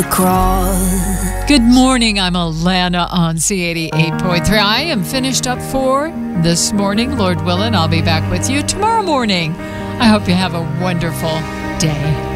across. Good morning, I'm Alana on C88.3. I am finished up for this morning. Lord willing, I'll be back with you tomorrow morning. I hope you have a wonderful day.